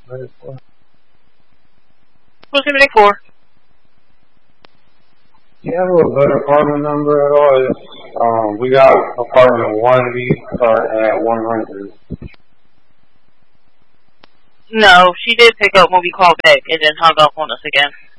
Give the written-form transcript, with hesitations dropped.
What's the 4? Do you have a better apartment number at all? We got apartment 1B starting at 100. No, she did pick up when we called back and then hung up on us again.